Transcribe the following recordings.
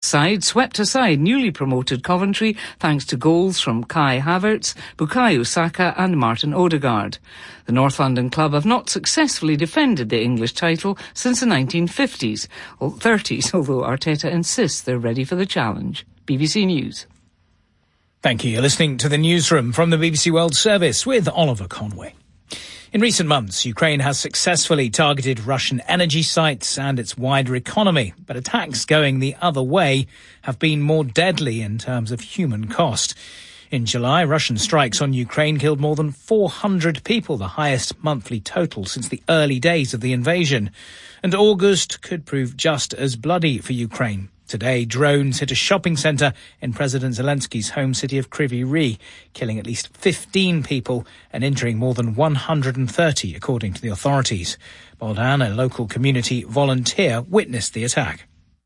side swept aside newly promoted Coventry thanks to goals from Kai Havertz, Bukayo Saka and Martin Odegaard. The North London club have not successfully defended the English title since the 1950s, or 30s, although Arteta insists they're ready for the challenge. BBC News. Thank you. You're listening to the newsroom from the BBC World Service with Oliver Conway. In recent months, Ukraine has successfully targeted Russian energy sites and its wider economy, but attacks going the other way have been more deadly in terms of human cost. In July, Russian strikes on Ukraine killed more than 400 people, the highest monthly total since the early days of the invasion. And August could prove just as bloody for Ukraine. Today, drones hit a shopping centre in President Zelensky's home city of Kryvyi Rih, killing at least 15 people and injuring more than 130, according to the authorities. Bogdan, a local community volunteer, witnessed the attack.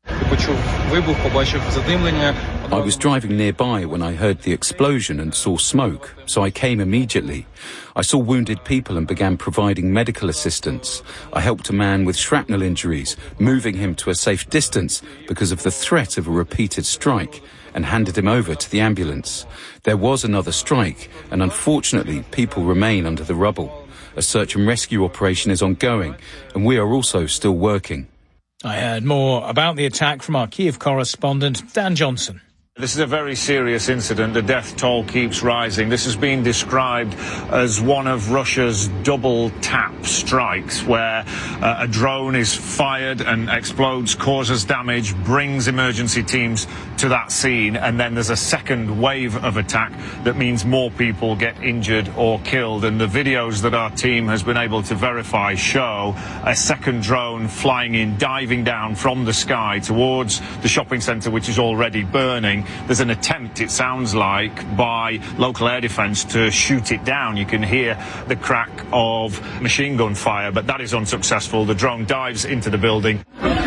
I was driving nearby when I heard the explosion and saw smoke, so I came immediately. I saw wounded people and began providing medical assistance. I helped a man with shrapnel injuries, moving him to a safe distance because of the threat of a repeated strike, and handed him over to the ambulance. There was another strike, and unfortunately people remain under the rubble. A search and rescue operation is ongoing, and we are also still working. I heard more about the attack from our Kiev correspondent, Dan Johnson. This is a very serious incident. The death toll keeps rising. This has been described as one of Russia's double tap strikes, where a drone is fired and explodes, causes damage, brings emergency teams to that scene, and then there's a second wave of attack that means more people get injured or killed. And the videos that our team has been able to verify show a second drone flying in, diving down from the sky towards the shopping centre, which is already burning. There's an attempt, it sounds like, by local air defence to shoot it down. You can hear the crack of machine gun fire, but that is unsuccessful. The drone dives into the building.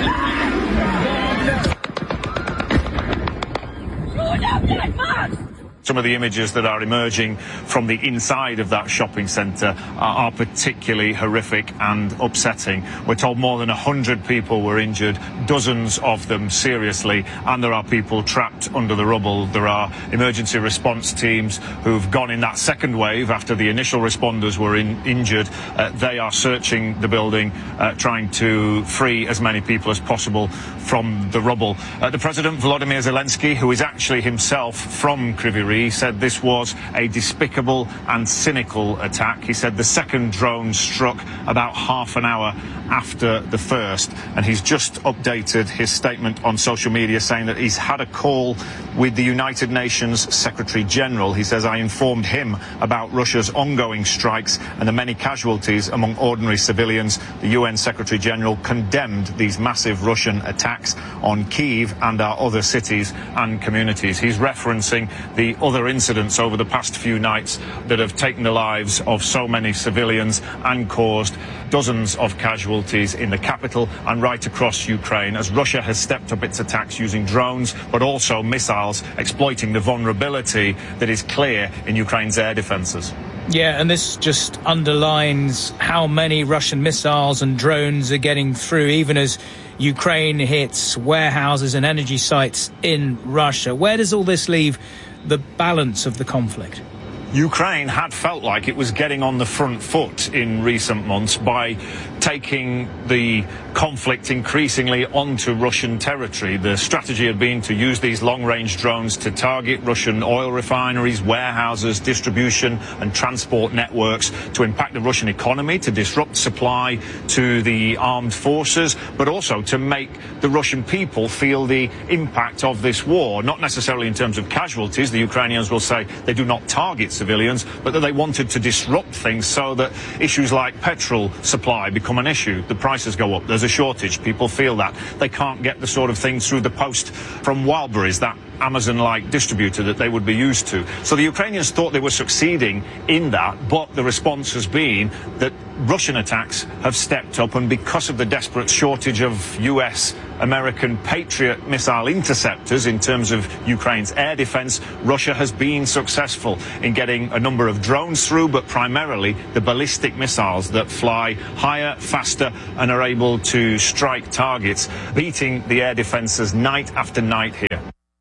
Some of the images that are emerging from the inside of that shopping centre are particularly horrific and upsetting. We're told more than 100 people were injured, dozens of them seriously, and there are people trapped under the rubble. There are emergency response teams who've gone in that second wave after the initial responders were injured. They are searching the building, trying to free as many people as possible from the rubble. The President, Volodymyr Zelensky, who is actually himself from Kryvyi Rih, said this was a despicable and cynical attack. He said the second drone struck about half an hour after the first, and he's just updated his statement on social media saying that he's had a call with the United Nations Secretary General. He says, I informed him about Russia's ongoing strikes and the many casualties among ordinary civilians. The UN Secretary General condemned these massive Russian attacks on Kyiv and our other cities and communities. He's referencing the other incidents over the past few nights that have taken the lives of so many civilians and caused dozens of casualties in the capital and right across Ukraine, as Russia has stepped up its attacks using drones but also missiles, exploiting the vulnerability that is clear in Ukraine's air defences. Yeah, and this just underlines how many Russian missiles and drones are getting through, even as Ukraine hits warehouses and energy sites in Russia. Where does all this leave the balance of the conflict? Ukraine had felt like it was getting on the front foot in recent months by taking the conflict increasingly onto Russian territory. The strategy had been to use these long-range drones to target Russian oil refineries, warehouses, distribution and transport networks, to impact the Russian economy, to disrupt supply to the armed forces, but also to make the Russian people feel the impact of this war, not necessarily in terms of casualties. The Ukrainians will say they do not target civilians, but that they wanted to disrupt things so that issues like petrol supply become an issue. The prices go up. There's a shortage. People feel that. They can't get the sort of things through the post from Wildberries, that Amazon-like distributor that they would be used to. So the Ukrainians thought they were succeeding in that, but the response has been that Russian attacks have stepped up, and because of the desperate shortage of US American Patriot missile interceptors in terms of Ukraine's air defense, Russia has been successful in getting a number of drones through, but primarily the ballistic missiles that fly higher, faster, and are able to strike targets, beating the air defenses night after night here.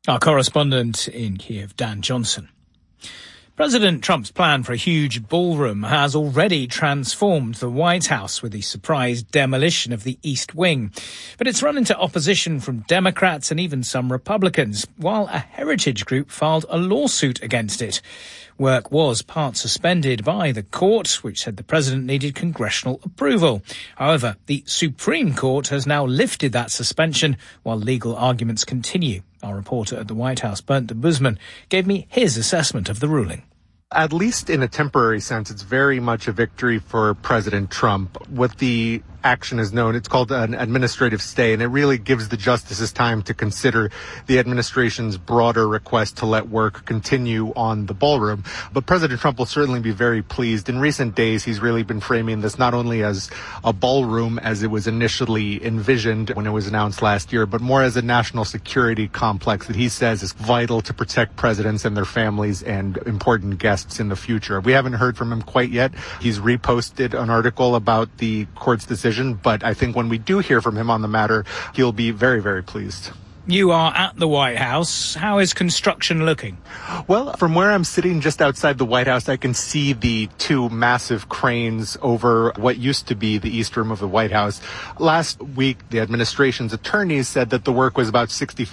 Our correspondent in Kiev, Dan Johnson. President Trump's plan for a huge ballroom has already transformed the White House with the surprise demolition of the East Wing. But it's run into opposition from Democrats and even some Republicans, while a heritage group filed a lawsuit against it. Work was part suspended by the court, which said the president needed congressional approval. However, the Supreme Court has now lifted that suspension while legal arguments continue. Our reporter at the White House, Bernd de Busman, gave me his assessment of the ruling. At least in a temporary sense, it's very much a victory for President Trump. What the action is known, it's called an administrative stay, and it really gives the justices time to consider the administration's broader request to let work continue on the ballroom. But President Trump will certainly be very pleased. In recent days, he's really been framing this not only as a ballroom as it was initially envisioned when it was announced last year, but more as a national security complex that he says is vital to protect presidents and their families and important guests in the future. We haven't heard from him quite yet. He's reposted an article about the court's decision, but I think when we do hear from him on the matter, he'll be very, very pleased. You are at the White House. How is construction looking? Well, from where I'm sitting just outside the White House, I can see the two massive cranes over what used to be the East Room of the White House. Last week, the administration's attorneys said that the work was about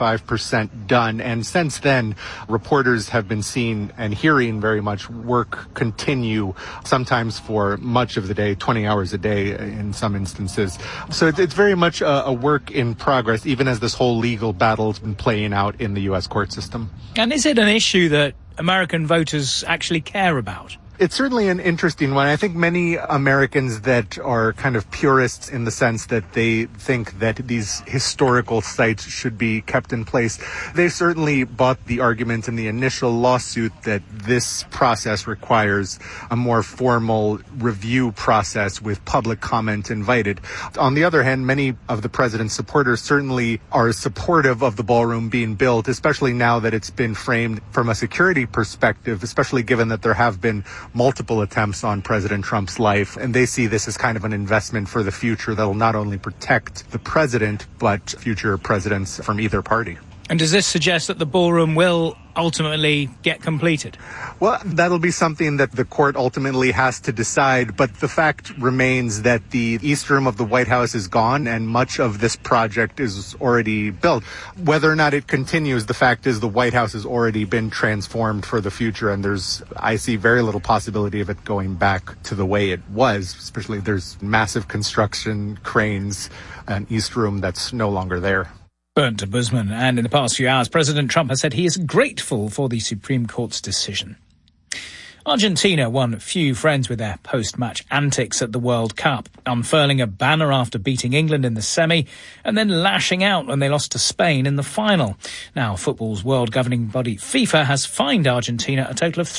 65% done. And since then, reporters have been seeing and hearing very much work continue, sometimes for much of the day, 20 hours a day in some instances. So it's very much a work in progress, even as this whole legal battle's been playing out in the U.S. court system. And is it an issue that American voters actually care about? It's certainly an interesting one. I think many Americans that are kind of purists in the sense that they think that these historical sites should be kept in place, they certainly bought the argument in the initial lawsuit that this process requires a more formal review process with public comment invited. On the other hand, many of the president's supporters certainly are supportive of the ballroom being built, especially now that it's been framed from a security perspective, especially given that there have been multiple attempts on President Trump's life, and they see this as kind of an investment for the future that will not only protect the president, but future presidents from either party. And does this suggest that the ballroom will ultimately get completed? Well, that'll be something that the court ultimately has to decide, but the fact remains that the East Room of the White House is gone and much of this project is already built. Whether or not it continues, the fact is the White House has already been transformed for the future, and I see very little possibility of it going back to the way it was, especially there's massive construction, cranes, an East Room that's no longer there. Bernd de Busman. And in the past few hours, President Trump has said he is grateful for the Supreme Court's decision. Argentina won few friends with their post-match antics at the World Cup, unfurling a banner after beating England in the semi and then lashing out when they lost to Spain in the final. Now, football's world governing body FIFA has fined Argentina a total of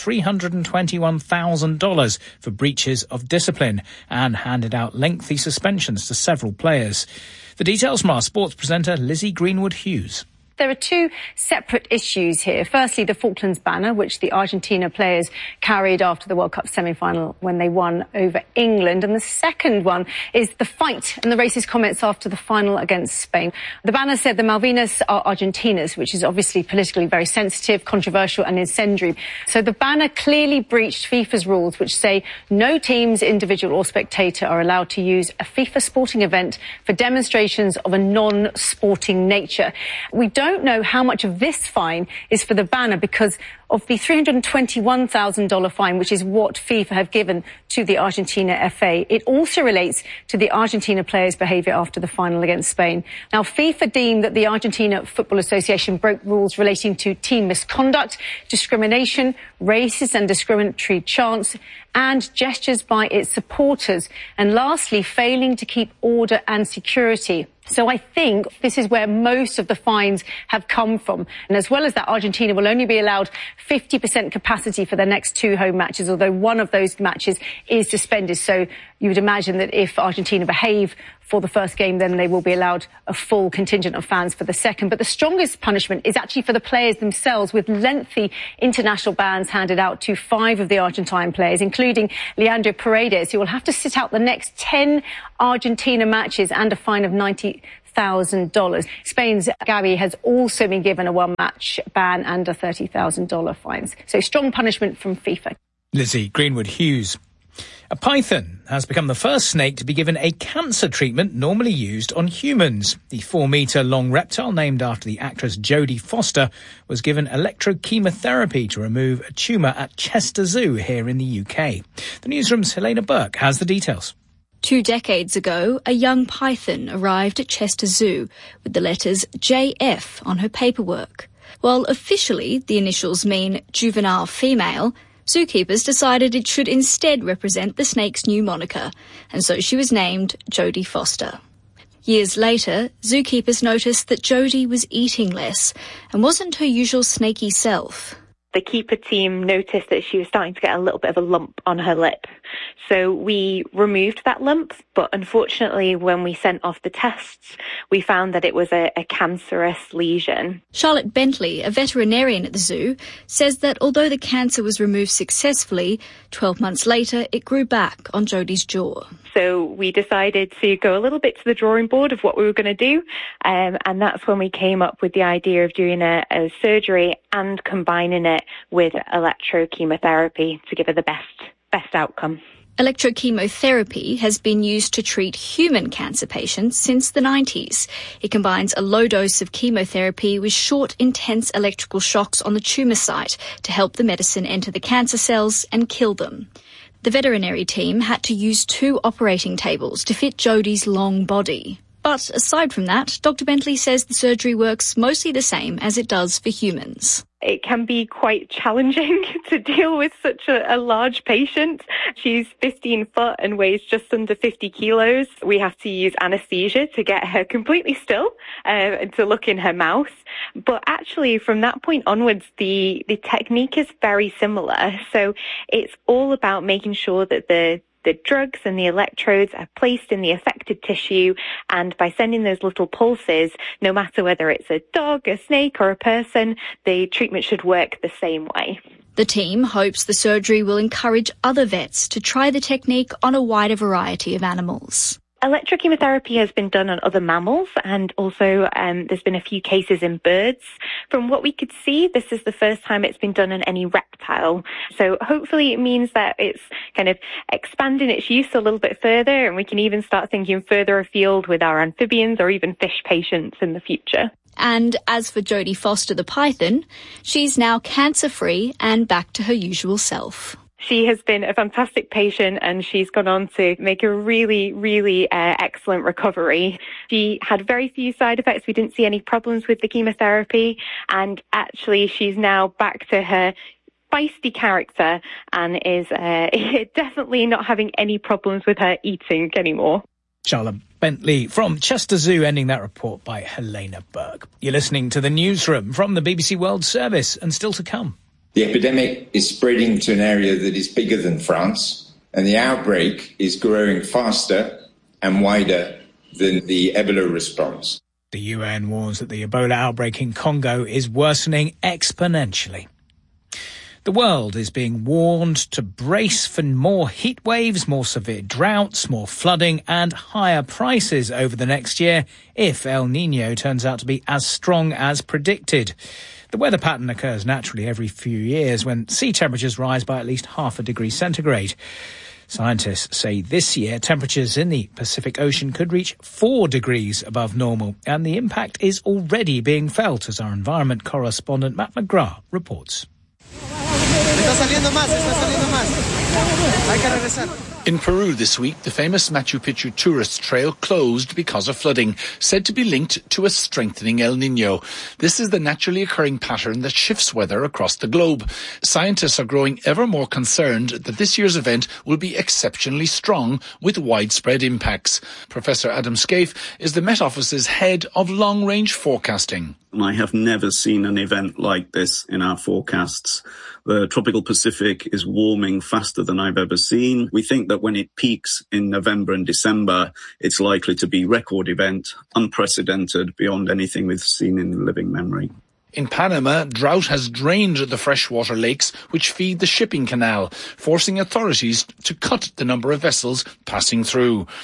$321,000 for breaches of discipline and handed out lengthy suspensions to several players. The details from our sports presenter, Lizzie Greenwood-Hughes. There are two separate issues here. Firstly, the Falklands banner, which the Argentina players carried after the World Cup semi-final when they won over England. And the second one is the fight and the racist comments after the final against Spain. The banner said the Malvinas are Argentina's, which is obviously politically very sensitive, controversial and incendiary. So the banner clearly breached FIFA's rules, which say no teams, individual or spectator are allowed to use a FIFA sporting event for demonstrations of a non-sporting nature. We don't know how much of this fine is for the banner because of the $321,000 fine, which is what FIFA have given to the Argentina FA. It also relates to the Argentina players' behaviour after the final against Spain. Now, FIFA deemed that the Argentina Football Association broke rules relating to team misconduct, discrimination, racist and discriminatory chants, and gestures by its supporters, and lastly, failing to keep order and security. So I think this is where most of the fines have come from. And as well as that, Argentina will only be allowed 50% capacity for their next two home matches, although one of those matches is suspended. So you would imagine that if Argentina behave for the first game, then they will be allowed a full contingent of fans for the second. But the strongest punishment is actually for the players themselves, with lengthy international bans handed out to 5 of the Argentine players, including Leandro Paredes, who will have to sit out the next 10 Argentina matches and a fine of $90,000. $100,000. Spain's Gavi has also been given a one-match ban and a $30,000 fines. So strong punishment from FIFA. Lizzie Greenwood-Hughes. A python has become the first snake to be given a cancer treatment normally used on humans. The 4-metre-long reptile, named after the actress Jodie Foster, was given electrochemotherapy to remove a tumour at Chester Zoo here in the UK. The newsroom's Helena Burke has the details. 2 decades ago, a young python arrived at Chester Zoo with the letters JF on her paperwork. While officially the initials mean juvenile female, zookeepers decided it should instead represent the snake's new moniker, and so she was named Jodie Foster. Years later, zookeepers noticed that Jodie was eating less and wasn't her usual snaky self. The keeper team noticed that she was starting to get a little bit of a lump on her lip. So we removed that lump, but unfortunately when we sent off the tests, we found that it was a cancerous lesion. Charlotte Bentley, a veterinarian at the zoo, says that although the cancer was removed successfully, 12 months later it grew back on Jodie's jaw. So we decided to go a little bit to the drawing board of what we were going to do, and that's when we came up with the idea of doing a surgery and combining it with electrochemotherapy to give her the best outcome. Electrochemotherapy has been used to treat human cancer patients since the 90s. It combines a low dose of chemotherapy with short, intense electrical shocks on the tumour site to help the medicine enter the cancer cells and kill them. The veterinary team had to use 2 operating tables to fit Jodie's long body. But aside from that, Dr. Bentley says the surgery works mostly the same as it does for humans. It can be quite challenging to deal with such a large patient. She's 15 foot and weighs just under 50 kilos. We have to use anaesthesia to get her completely still and to look in her mouth. But actually, from that point onwards, the technique is very similar. So it's all about making sure that the drugs and the electrodes are placed in the affected tissue, and by sending those little pulses, no matter whether it's a dog, a snake or a person, the treatment should work the same way. The team hopes the surgery will encourage other vets to try the technique on a wider variety of animals. Electrochemotherapy has been done on other mammals, and also there's been a few cases in birds. From what we could see, this is the first time it's been done on any reptile. So hopefully it means that it's kind of expanding its use a little bit further, and we can even start thinking further afield with our amphibians or even fish patients in the future. And as for Jodie Foster the python, she's now cancer-free and back to her usual self. She has been a fantastic patient, and she's gone on to make a really, really excellent recovery. She had very few side effects. We didn't see any problems with the chemotherapy, and actually she's now back to her feisty character and is definitely not having any problems with her eating anymore. Charlotte Bentley from Chester Zoo, ending that report by Helena Burke. You're listening to the newsroom from the BBC World Service, and still to come. The epidemic is spreading to an area that is bigger than France, and the outbreak is growing faster and wider than the Ebola response. The UN warns that the Ebola outbreak in Congo is worsening exponentially. The world is being warned to brace for more heat waves, more severe droughts, more flooding and higher prices over the next year if El Niño turns out to be as strong as predicted. The weather pattern occurs naturally every few years when sea temperatures rise by at least 0.5 degree centigrade. Scientists say this year temperatures in the Pacific Ocean could reach 4 degrees above normal, and the impact is already being felt, as our environment correspondent Matt McGrath reports. In Peru this week, the famous Machu Picchu tourist trail closed because of flooding, said to be linked to a strengthening El Niño. This is the naturally occurring pattern that shifts weather across the globe. Scientists are growing ever more concerned that this year's event will be exceptionally strong with widespread impacts. Professor Adam Scaife is the Met Office's head of long-range forecasting. I have never seen an event like this in our forecasts. The tropical Pacific is warming faster than I've ever seen. We think that when it peaks in November and December, it's likely to be a record event, unprecedented beyond anything we've seen in living memory. In Panama, drought has drained the freshwater lakes which feed the shipping canal, forcing authorities to cut the number of vessels passing through.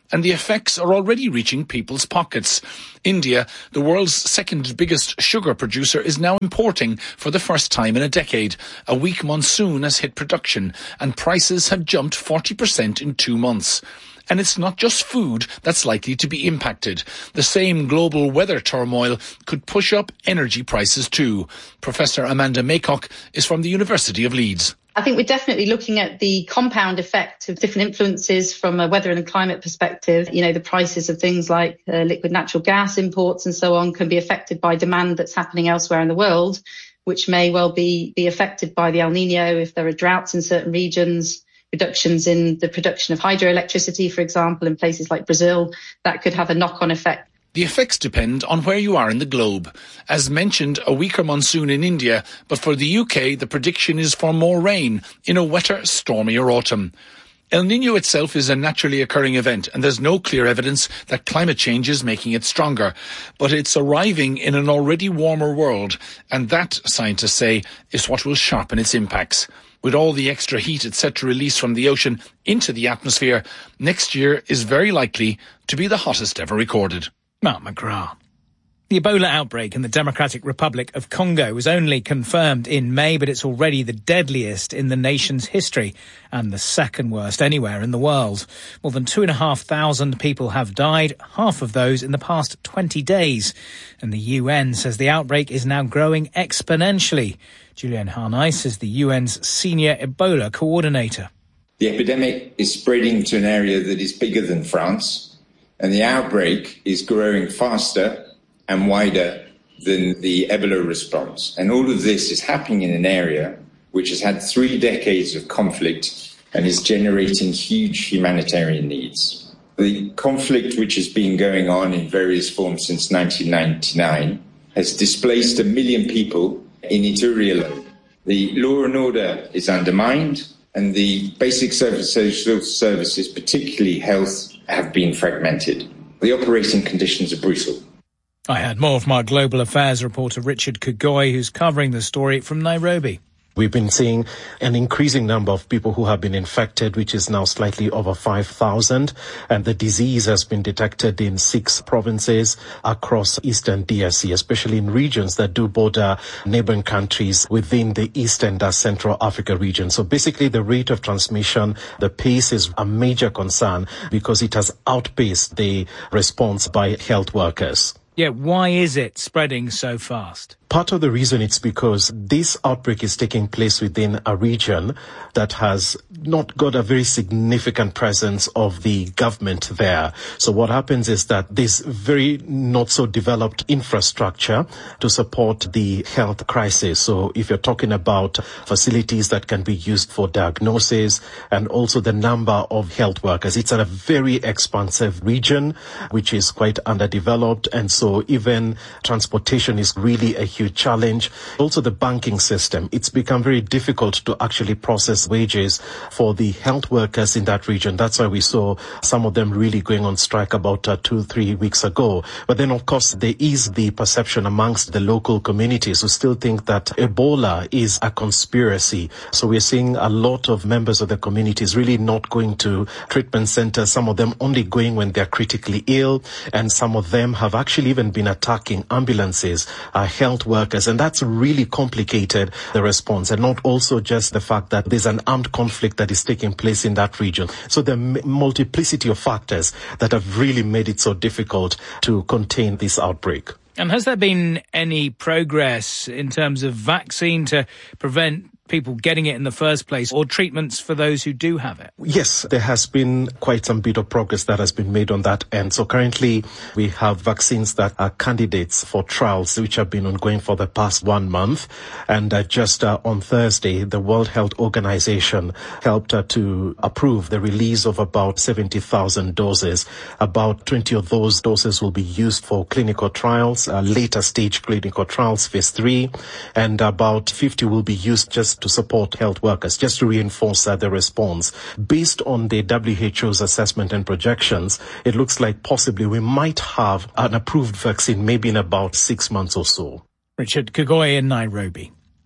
and the effects are already reaching people's pockets. India, the world's second biggest sugar producer, is now importing for the first time in a decade. A weak monsoon has hit production, and prices have jumped 40% in 2 months. And it's not just food that's likely to be impacted. The same global weather turmoil could push up energy prices too. Professor Amanda Maycock is from the University of Leeds. I think we're definitely looking at the compound effect of different influences from a weather and climate perspective. You know, the prices of things like liquid natural gas imports and so on can be affected by demand that's happening elsewhere in the world, which may well be affected by the El Niño if there are droughts in certain regions. Reductions in the production of hydroelectricity, for example, in places like Brazil, that could have a knock-on effect. The effects depend on where you are in the globe. As mentioned, a weaker monsoon in India, but for the UK, the prediction is for more rain in a wetter, stormier autumn. El Niño itself is a naturally occurring event, and there's no clear evidence that climate change is making it stronger. But it's arriving in an already warmer world, and that, scientists say, is what will sharpen its impacts. With all the extra heat it's set to release from the ocean into the atmosphere, next year is very likely to be the hottest ever recorded. Mark McGrath. The Ebola outbreak in the Democratic Republic of Congo was only confirmed in May, but it's already the deadliest in the nation's history and the second worst anywhere in the world. More than 2,500 people have died, half of those in the past 20 days. And the UN says the outbreak is now growing exponentially. Julian Harnice is the UN's senior Ebola coordinator. The epidemic is spreading to an area that is bigger than France, and the outbreak is growing faster and wider than the Ebola response. And all of this is happening in an area which has had 3 decades of conflict and is generating huge humanitarian needs. The conflict, which has been going on in various forms since 1999, has displaced 1 million people in Ituri alone. The law and order is undermined, and the basic social services, particularly health, have been fragmented. The operating conditions are brutal. I had more from our global affairs reporter Richard Kugoi, who's covering the story from Nairobi. We've been seeing an increasing number of people who have been infected, which is now slightly over 5,000. And the disease has been detected in 6 provinces across eastern DRC, especially in regions that do border neighboring countries within the East and Central Africa region. So basically the rate of transmission, the pace is a major concern because it has outpaced the response by health workers. Yeah, why is it spreading so fast? Part of the reason it's because this outbreak is taking place within a region that has not got a very significant presence of the government there. So what happens is that there's very not so developed infrastructure to support the health crisis. So if you're talking about facilities that can be used for diagnosis and also the number of health workers, it's a very expansive region which is quite underdeveloped, and so even transportation is really a huge challenge. Also the banking system, it's become very difficult to actually process wages for the health workers in that region. That's why we saw some of them really going on strike about 2-3 weeks ago. But then of course there is the perception amongst the local communities who still think that Ebola is a conspiracy. So we're seeing a lot of members of the communities really not going to treatment centers, some of them only going when they're critically ill, and some of them have actually even been attacking ambulances, health workers, and that's really complicated the response, and not also just the fact that there's an armed conflict that is taking place in that region. So the multiplicity of factors that have really made it so difficult to contain this outbreak. And has there been any progress in terms of vaccine to prevent people getting it in the first place, or treatments for those who do have it? Yes, there has been quite some bit of progress that has been made on that end. So currently we have vaccines that are candidates for trials which have been ongoing for the past 1 month. And just on Thursday, the World Health Organization helped to approve the release of about 70,000 doses. About 20 of those doses will be used for clinical trials, later stage clinical trials, phase 3, and about 50 will be used just to support health workers, just to reinforce the response. Based on the WHO's assessment and projections, it looks like possibly we might have an approved vaccine maybe in about 6 months or so. Richard Kugoi in Nairobi.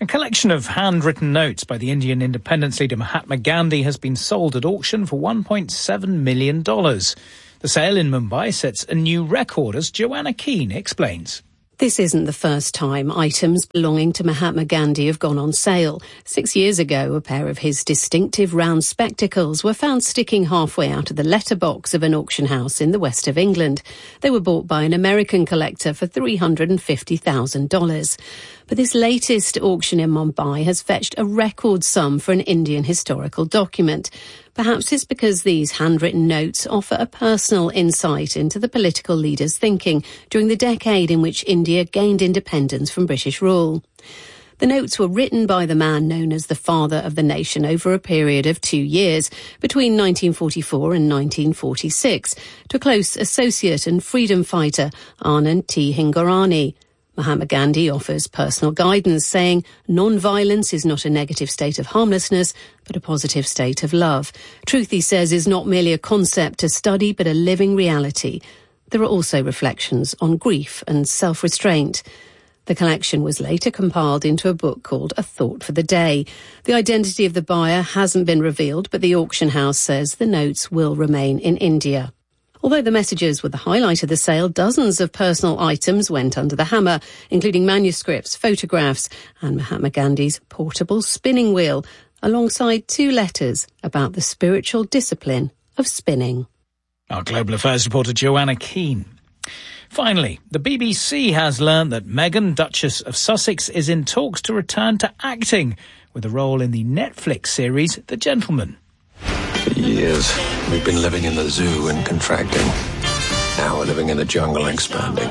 A collection of handwritten notes by the Indian independence leader Mahatma Gandhi has been sold at auction for $1.7 million. The sale in Mumbai sets a new record, as Joanna Keane explains. This isn't the first time items belonging to Mahatma Gandhi have gone on sale. 6 years ago, a pair of his distinctive round spectacles were found sticking halfway out of the letterbox of an auction house in the west of England. They were bought by an American collector for $350,000. But this latest auction in Mumbai has fetched a record sum for an Indian historical document. Perhaps it's because these handwritten notes offer a personal insight into the political leader's thinking during the decade in which India gained independence from British rule. The notes were written by the man known as the father of the nation over a period of 2 years, between 1944 and 1946, to a close associate and freedom fighter, Anand T. Hingorani. Mahatma Gandhi offers personal guidance, saying non-violence is not a negative state of harmlessness, but a positive state of love. Truth, he says, is not merely a concept to study, but a living reality. There are also reflections on grief and self-restraint. The collection was later compiled into a book called A Thought for the Day. The identity of the buyer hasn't been revealed, but the auction house says the notes will remain in India. Although the messages were the highlight of the sale, dozens of personal items went under the hammer, including manuscripts, photographs, and Mahatma Gandhi's portable spinning wheel, alongside 2 letters about the spiritual discipline of spinning. Our Global Affairs reporter Joanna Keane. Finally, the BBC has learned that Meghan, Duchess of Sussex, is in talks to return to acting with a role in the Netflix series The Gentleman. For years, we've been living in the zoo and contracting. Now we're living in the jungle and expanding.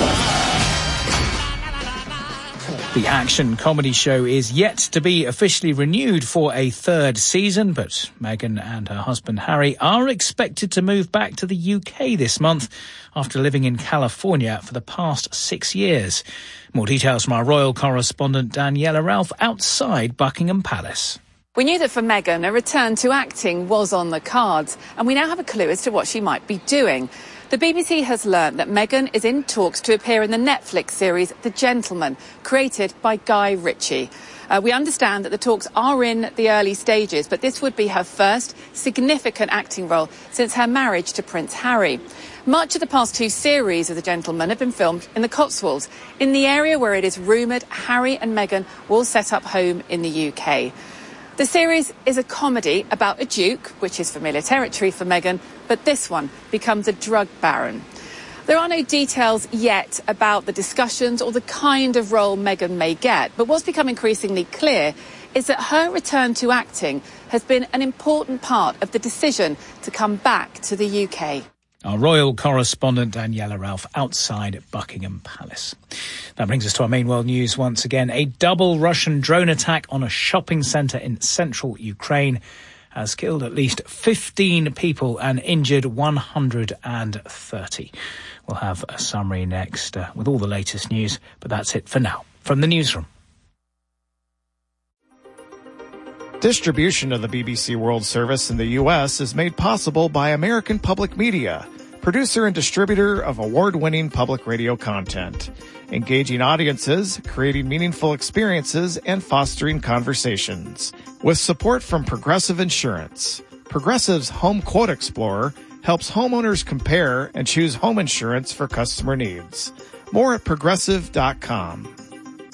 The action comedy show is yet to be officially renewed for a 3rd season, but Meghan and her husband Harry are expected to move back to the UK this month after living in California for the past 6 years. More details from our royal correspondent Daniela Ralph outside Buckingham Palace. We knew that for Meghan, a return to acting was on the cards, and we now have a clue as to what she might be doing. The BBC has learnt that Meghan is in talks to appear in the Netflix series The Gentleman, created by Guy Ritchie. We understand that the talks are in the early stages, but this would be her first significant acting role since her marriage to Prince Harry. Much of the past 2 series of The Gentleman have been filmed in the Cotswolds, in the area where it is rumoured Harry and Meghan will set up home in the UK. The series is a comedy about a duke, which is familiar territory for Meghan, but this one becomes a drug baron. There are no details yet about the discussions or the kind of role Meghan may get, but what's become increasingly clear is that her return to acting has been an important part of the decision to come back to the UK. Our royal correspondent Daniela Ralph outside Buckingham Palace. That brings us to our main world news once again. A double Russian drone attack on a shopping centre in central Ukraine has killed at least 15 people and injured 130. We'll have a summary next with all the latest news, but that's it for now. From the newsroom. Distribution of the BBC World Service in the U.S. is made possible by American Public Media, producer and distributor of award-winning public radio content, engaging audiences, creating meaningful experiences, and fostering conversations. With support from Progressive Insurance, Progressive's Home Quote Explorer helps homeowners compare and choose home insurance for customer needs. More at Progressive.com.